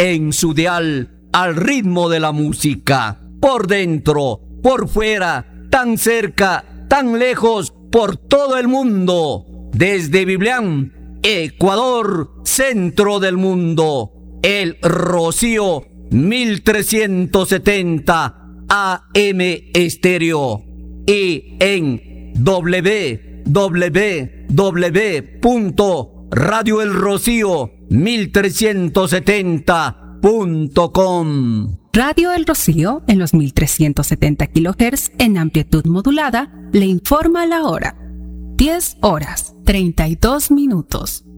en su dial al ritmo de la música. Por dentro, por fuera, tan cerca, tan lejos, por todo el mundo. Desde Biblián, Ecuador, centro del mundo. El Rocío 1370 AM Estéreo. Y en www.radioelrocío1370.com. Radio El Rocío, en los 1370 kHz en amplitud modulada, le informa la hora. 10 horas, 32 minutos.